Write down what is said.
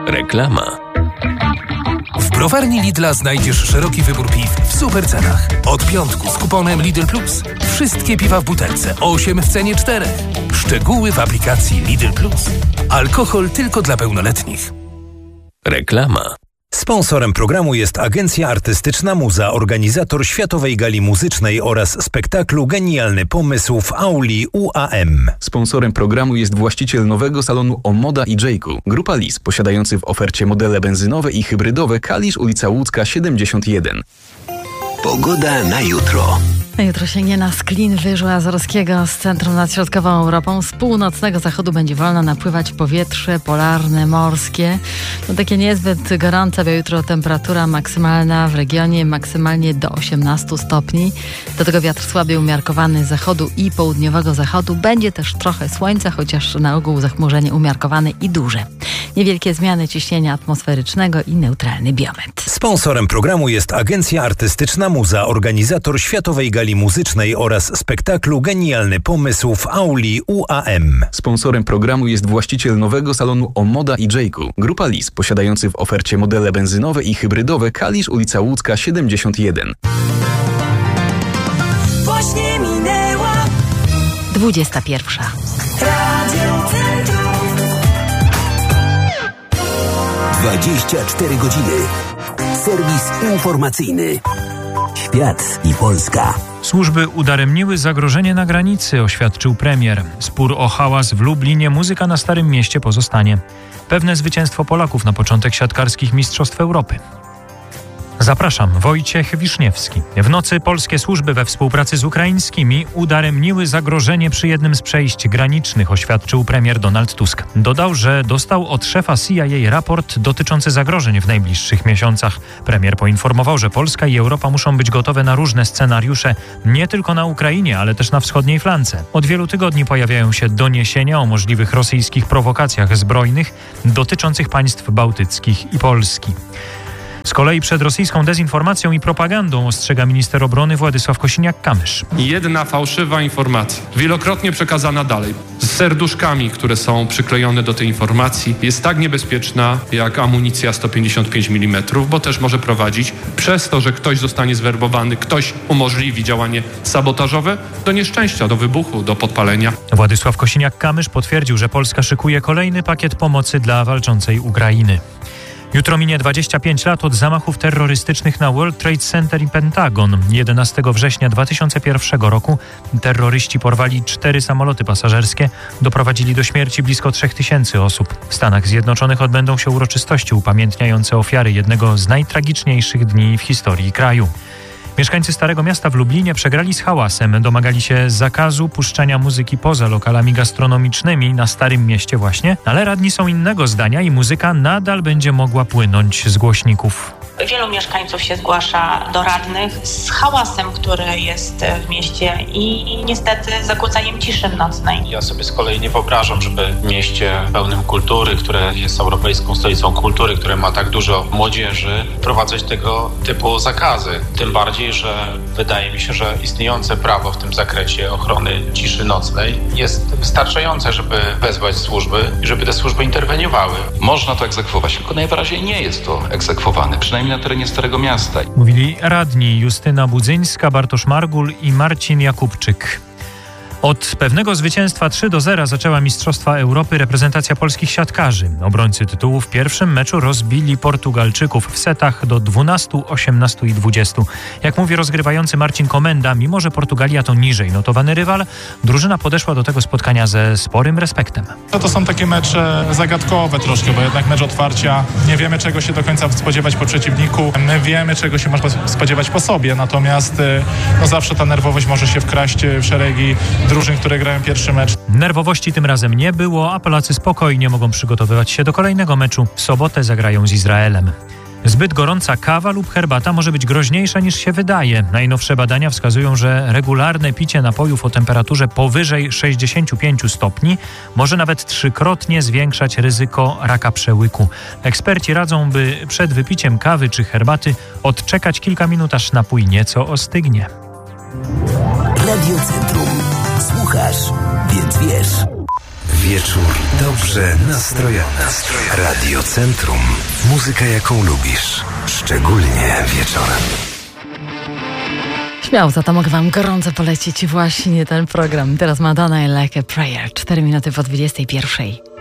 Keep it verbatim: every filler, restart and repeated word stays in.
Reklama. W browarni Lidla znajdziesz szeroki wybór piw w super cenach. Od piątku z kuponem Lidl Plus. Wszystkie piwa w butelce, osiem w cenie czterech. Szczegóły w aplikacji Lidl Plus. Alkohol tylko dla pełnoletnich. Reklama. Sponsorem programu jest Agencja Artystyczna Muza, organizator Światowej Gali Muzycznej oraz spektaklu Genialny Pomysł w auli U A M. Sponsorem programu jest właściciel nowego salonu Omoda i Jayku. Grupa Lis, posiadający w ofercie modele benzynowe i hybrydowe. Kalisz, ulica Łódzka siedemdziesiąt jeden. Pogoda na jutro. Na jutro sięgnie nas klin wyżu azorskiego z centrum nad środkową Europą. Z północnego zachodu będzie wolno napływać powietrze polarne, morskie. No takie niezbyt gorące, bo jutro temperatura maksymalna w regionie maksymalnie do osiemnastu stopni. Do tego wiatr słaby umiarkowany z zachodu i południowego zachodu. Będzie też trochę słońca, chociaż na ogół zachmurzenie umiarkowane i duże. Niewielkie zmiany ciśnienia atmosferycznego i neutralny biometr. Sponsorem programu jest Agencja Artystyczna Muza, organizator Światowej Gali Muzycznej oraz spektaklu Genialny Pomysł w auli U A M. Sponsorem programu jest właściciel nowego salonu Omoda i Jayku. Grupa Lis, posiadający w ofercie modele benzynowe i hybrydowe. Kalisz, ulica Łódzka siedemdziesiąt jeden. Właśnie minęła dwudziesta pierwsza. Radio Centrum. dwadzieścia cztery godziny. Serwis informacyjny. Świat i Polska. Służby udaremniły zagrożenie na granicy, oświadczył premier. Spór o hałas w Lublinie, muzyka na Starym Mieście pozostanie. Pewne zwycięstwo Polaków na początek siatkarskich Mistrzostw Europy. Zapraszam, Wojciech Wiszniewski. W nocy polskie służby we współpracy z ukraińskimi udaremniły zagrożenie przy jednym z przejść granicznych, oświadczył premier Donald Tusk. Dodał, że dostał od szefa C I A raport dotyczący zagrożeń w najbliższych miesiącach. Premier poinformował, że Polska i Europa muszą być gotowe na różne scenariusze, nie tylko na Ukrainie, ale też na wschodniej flance. Od wielu tygodni pojawiają się doniesienia o możliwych rosyjskich prowokacjach zbrojnych dotyczących państw bałtyckich i Polski. Z kolei przed rosyjską dezinformacją i propagandą ostrzega minister obrony Władysław Kosiniak-Kamysz. Jedna fałszywa informacja, wielokrotnie przekazana dalej, z serduszkami, które są przyklejone do tej informacji, jest tak niebezpieczna jak amunicja sto pięćdziesiąt pięć milimetrów, bo też może prowadzić przez to, że ktoś zostanie zwerbowany, ktoś umożliwi działanie sabotażowe, do nieszczęścia, do wybuchu, do podpalenia. Władysław Kosiniak-Kamysz potwierdził, że Polska szykuje kolejny pakiet pomocy dla walczącej Ukrainy. Jutro minie dwadzieścia pięć lat od zamachów terrorystycznych na World Trade Center i Pentagon. jedenastego września dwa tysiące pierwszego roku terroryści porwali cztery samoloty pasażerskie, doprowadzili do śmierci blisko trzech tysięcy osób. W Stanach Zjednoczonych odbędą się uroczystości upamiętniające ofiary jednego z najtragiczniejszych dni w historii kraju. Mieszkańcy Starego Miasta w Lublinie przegrali z hałasem. Domagali się zakazu puszczania muzyki poza lokalami gastronomicznymi na Starym Mieście właśnie, ale radni są innego zdania i muzyka nadal będzie mogła płynąć z głośników. Wielu mieszkańców się zgłasza do radnych z hałasem, który jest w mieście i niestety zakłócaniem ciszy nocnej. Ja sobie z kolei nie wyobrażam, żeby w mieście pełnym kultury, które jest europejską stolicą kultury, które ma tak dużo młodzieży, wprowadzać tego typu zakazy. Tym bardziej, że wydaje mi się, że istniejące prawo w tym zakresie ochrony ciszy nocnej jest wystarczające, żeby wezwać służby i żeby te służby interweniowały. Można to egzekwować, tylko najwyraźniej nie jest to egzekwowane, przynajmniej na terenie Starego Miasta. Mówili radni Justyna Budzyńska, Bartosz Margul i Marcin Jakubczyk. Od pewnego zwycięstwa trzy do zera zaczęła Mistrzostwa Europy reprezentacja polskich siatkarzy. Obrońcy tytułu w pierwszym meczu rozbili Portugalczyków w setach do dwunastu, osiemnastu i dwudziestu. Jak mówi rozgrywający Marcin Komenda, mimo że Portugalia to niżej notowany rywal, drużyna podeszła do tego spotkania ze sporym respektem. To, to są takie mecze zagadkowe troszkę, bo jednak mecz otwarcia, nie wiemy czego się do końca spodziewać po przeciwniku, my wiemy czego się można spodziewać po sobie, natomiast no, zawsze ta nerwowość może się wkraść w szeregi drużyn, które grają pierwszy mecz. Nerwowości tym razem nie było, a Polacy spokojnie mogą przygotowywać się do kolejnego meczu. W sobotę zagrają z Izraelem. Zbyt gorąca kawa lub herbata może być groźniejsza niż się wydaje. Najnowsze badania wskazują, że regularne picie napojów o temperaturze powyżej sześćdziesięciu pięciu stopni może nawet trzykrotnie zwiększać ryzyko raka przełyku. Eksperci radzą, by przed wypiciem kawy czy herbaty odczekać kilka minut, aż napój nieco ostygnie. Radio Centrum. Słuchasz, więc wiesz. wieczór dobrze nastrojony. Radio Centrum. Muzyka, jaką lubisz. Szczególnie wieczorem. Śmiało, za to mogę wam gorąco polecić właśnie ten program. Teraz Madonna i Like a Prayer. Cztery minuty po dwudziestej pierwszej.